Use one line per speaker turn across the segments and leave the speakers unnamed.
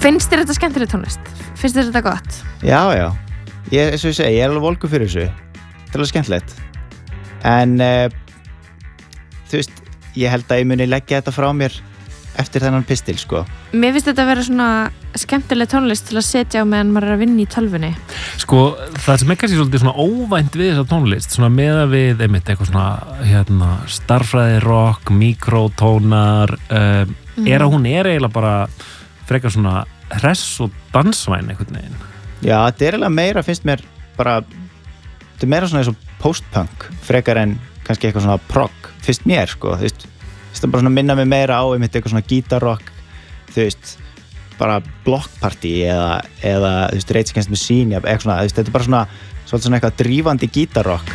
Finnst þér þetta skemmtileg tónlist? Finnst þér þetta gott?
Já, eins og ég segi, ég alveg volgur fyrir þessu. Þetta alveg skemmtilegt. En, þú veist, ég held að ég muni leggja þetta frá mér eftir þennan pistil, sko.
Mér finnst þetta að vera svona skemmtileg tónlist til að setja á meðan maður að vinna í tölvunni.
Sko, það sem kannski svolítið svona óvænt við þessa tónlist, svona meða við einmitt eitthvað svona, starffræði rock, mikrótónar, er að hún er eiginlega bara frekar svona hress og dansvæn einhvern veginn.
Já, þetta er eiginlega meira, finnst mér bara, þetta er meira svona eins og post-punk, frekar en kannski eitthvað svona prog, finnst mér, sko, þú veist. Það bara svona minna mig meira á eitthvað svona gítarrock, þú veist, bara blokkpartí eða þú veist, Rage Against the Machine, eitthvað svona, þú veist, þetta er bara svolítið svona eitthvað drífandi gítarrock.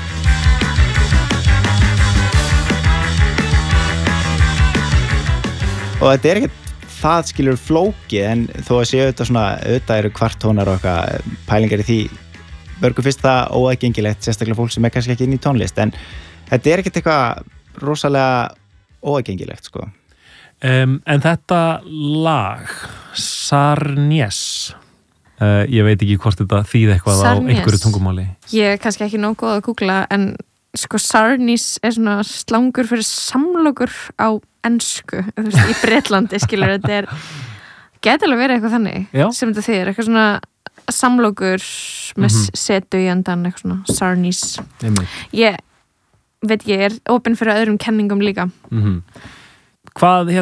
Og þetta er ekkert það skilur flókið, en þó að séu þetta svona, auðvitað eru kvartónar og eitthvað pælingar í því, mörgum finnst það óaðgengilegt, sérstaklega fólk sem er kannski ekki inn í tónlist, en þetta er ekkert eitthvað rosalega óaðgengilegt, sko.
En þetta lag, Sarnies, ég veit ekki hvort þetta þýði eitthvað á einhverju tungumáli.
Ég er kannski ekki nóg góð að googla, en sko Sarnies er svona slangur fyrir samlokur á ensku, þú veist, í Bretlandi, skilur, þetta er, geti alveg verið eitthvað þannig,
Já.
Sem þetta þýðir, eitthvað svona samlokur með setu í endan, eitthvað svona Sarnies. Ég veit ég er opinn fyrir öðrum kenningum líka.
Hvað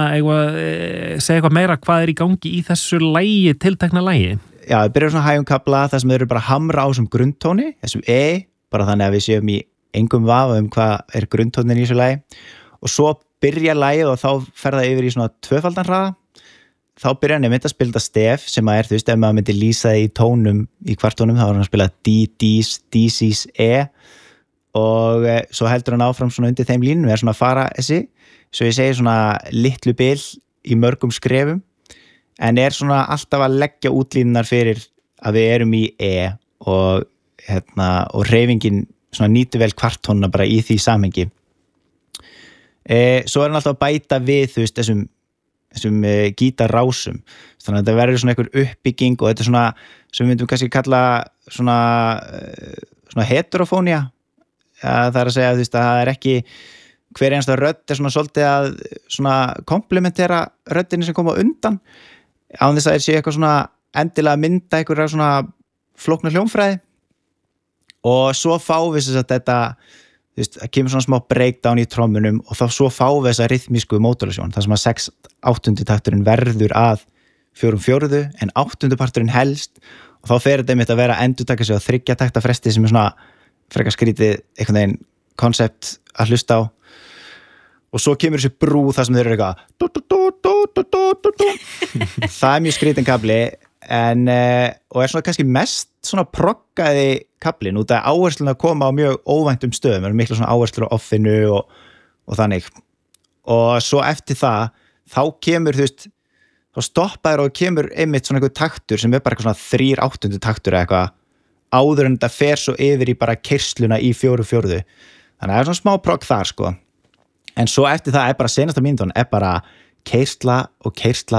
segja eitthvað meira, hvað er í gangi í þessu lagi, tiltekna lagi?
Já, við byrjum svona hægum kafla þar sem við erum bara að hamra á þessum grunntóni, þessum bara þannig að við séum í engum vafa hvað er grunntónin í þessu lagi, og svo byrja lagið og þá fer það yfir í svona tvöfaldan hraða. Þá byrja hann að spila stef sem að þú veist, ef maður myndi lýsa í tónum í kvartónum, þá er hann að spila D, D's, D's, og svo heldur hann áfram svona undir þeim línum, er svona að fara þessi, svo ég segi svona litlu bil í mörgum skrefum, en er svona alltaf að leggja útlínunar fyrir að við erum í og hreyfingin svona nýtur vel kvartónuna bara í því samhengi. Svo er hann alltaf að bæta við, þú veist, þessum gítarrásum, þannig að þetta verður svona einhver uppbygging og þetta er svona, sem við myndum kannski kalla svona heterofónía. Það er að segja, þú veist, að það er ekki hver einasta rödd er svona svolítið að svona komplementera röddinni sem koma undan, án þess að það sé eitthvað svona endilega mynda einhverja svona flókna hljómfræði, og svo fáum við þess að þetta, þú veist, það kemur svona smá breakdown í trommunum og þá svo fáum við þessa rytmísku módulasjón, þar sem að 6/8 takturinn verður að 4/4 en 8. parturinn helst, og þá fer þetta einmitt að vera að endurtaka sig á 3 takta fresti sem er svona frekar skrítið einhvern veginn konsept að hlusta á, og svo kemur þessi brú þar sem þeir eru eitthvað það er mjög skrítin kafli, en og er svona kannski mest svona proggaði kaflin út af áherslun að koma á mjög óvæntum stöðum, er mikla svona áherslur á offinu og þannig, og svo eftir það þá kemur, þú veist, þá stoppaður og kemur einmitt svona einhver taktur sem er bara eitthvað svona 3/8 taktur eða eitthvað, áður en þetta fer svo yfir í bara keyrsluna í 4/4, þannig að það er svona smá progg þar, sko, en svo eftir það er bara seinasta mínútan er bara keyrsla og keyrsla